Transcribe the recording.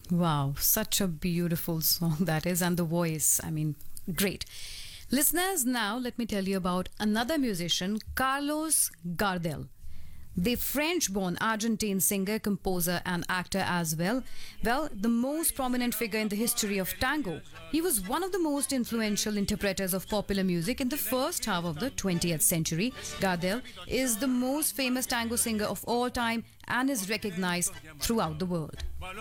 Wow, such a beautiful song that is, and the voice, great. Listeners, now let me tell you about another musician, Carlos Gardel. The French born Argentine singer, composer, and actor as well. Well, the most prominent figure in the history of tango. He was one of the most influential interpreters of popular music in the first half of the 20th century. Gardel is the most famous tango singer of all time and is recognized throughout the world.